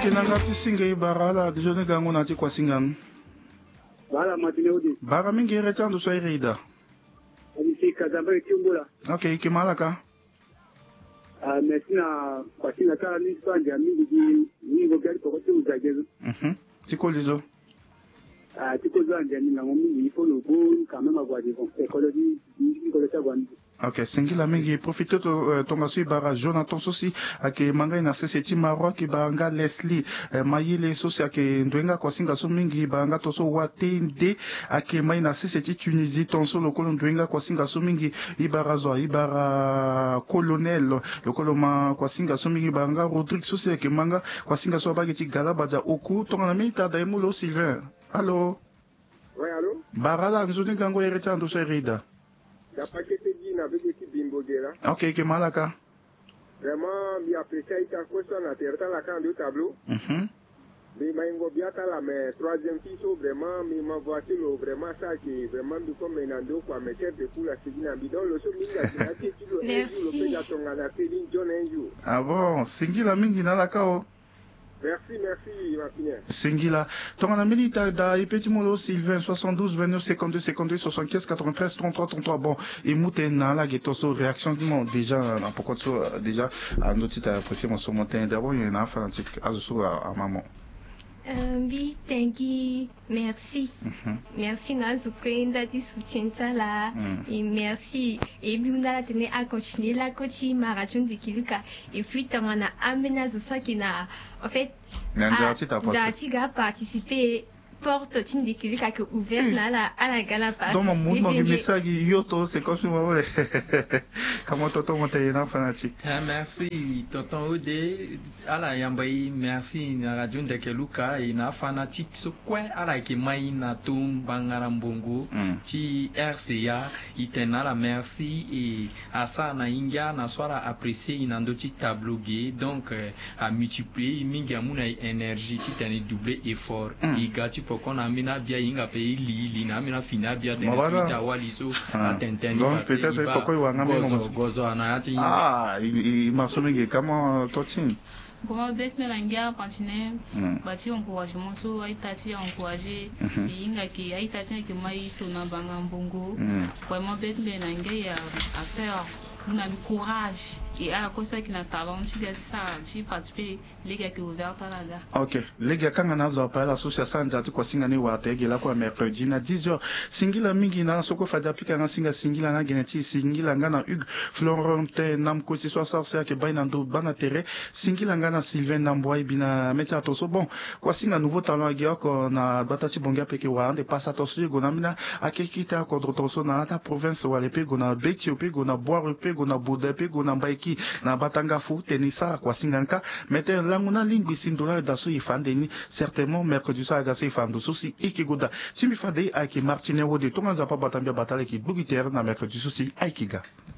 Ok, nangati singa barala dijone gango nati kwa singan. Bala matinodi. Bara mingi retando so irida. Abi kazamba ikiungola. Ok, kimalaka. Merci na kwa singa kala ni swanja mingi ni gari kwa kote uzajezo. Tikolizo. Tiko zanja ni ngamomi ipo no bon quand même avoir des écologie ni ko ta gwandi. Ok, singila mingi profite tonga sui bara Jonathan sosi ake manga ina seseti marwa ki banga Leslie mayile sosi ake ndwenga kwa singa so mingi banga toso watende ake mai na seseti Tunisie tonso lokolo ndwenga kwa singa so mingi ibara zo ibara colonel lokolo ma kwa singa so mingi banga Rodrigue sosi ake manga kwa singa so bageti gala baja oku tonga na mita da emulo Sylvain. Allô? Oui, allô? Barala nzuni gango eretando so erida. Ya pakete jina avec équipe Bimbogera. Ok, que malaka. Vraiment, bien apprécié ta question na terre la can du tableau. Mais maingo biata la mais troisième fille vraiment mais ma voiture vraiment ça qui vraiment nous comme menando quoi mais chef de pour la signa bidon le so minga qui a dit kilo un jour le pays ton na Péline John un jour. Ah bon, singila mingi na la kao. Merci, Martinez. Singila. Ton amini da ipeti molo Sylvain 72 29 52 52 75 93 33 33. Bon, et mouten na la getoso réaction du monde déjà pourquoi tu déjà à notre titre apprécié mon surmonté d'abord il y a un fanatique à maman. Oui, thank you. Merci. Merci Nazukwenda di soutien là. Et merci. Et puis on a tenu à continuer la coaching marathon de Kiluka. Et puis on a amené ça qui n'a en fait a participé porte de Kiluka qui ouvert là à la gala partie. Donc mon monde message yoto c'est comme ça ouais. Comment tonton monter un fanatique. Merci tonton Ode ala yambai merci na radio de Kiluka et na fanatique so quoi ala ki mai na tum bangarambongo ti RCA itena la merci et asa na inga na swara apprécier inando ti tableau gay donc à multiplier minga muna énergie ti tani doubler effort et gati pourquoi na mina bia inga pays li na mina fina bia de suite wali so atenteni donc peut-être pourquoi wanga gozo anayati il m'a sonné comment totin Bon, avec la langue continuer, bâtir encouragement sur Aïtati encourager, et inga qui Aïtati qui m'a eu ton abangambongo, vraiment avec la langue à faire, on a du courage et à la cause qui n'a talent, tu dis ça, tu participes les gars qui ouvert à la gare. Ok, les gars quand on a appelé l'association Nzati kwa singa ni wate gela kwa mercredi na 10h singila mingi na soko fada appliquer na singa singila na geneti singila ngana Hugues Florentin namko si soir ça que baina ndo bana terre singila ngana Sylvain Namboy bina metia toso bon kwa singa nouveau talent agia ko na batati bonga peke wa ande passa toso go na mina akekita ko drotoso na ta province wa lepe go na Betiope go na Boire pe go na Bodepe go na Mbaiki na Batanga fu tenisa kwa singa nka mete languna lingwi sindola daso ifandeni certainement mercredi soir daso ifandu souci ikigoda simi fade aki Martinez de tonga zapa batambia batale ki bugiter na mercredi souci aikiga.